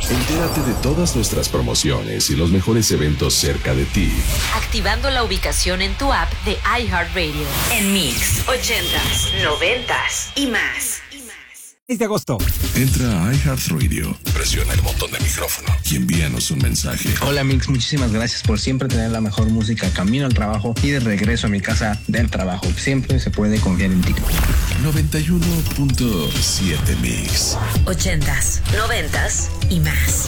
Entérate de todas nuestras promociones y los mejores eventos cerca de ti, activando la ubicación en tu app de iHeartRadio. En Mix 80s, 90s y más. 6 de agosto. Entra a iHeartRadio, presiona el botón de micrófono y envíanos un mensaje. Hola Mix, muchísimas gracias por siempre tener la mejor música camino al trabajo y de regreso a mi casa del trabajo. Siempre se puede confiar en ti. 91.7 Mix. 80s, 90s y más.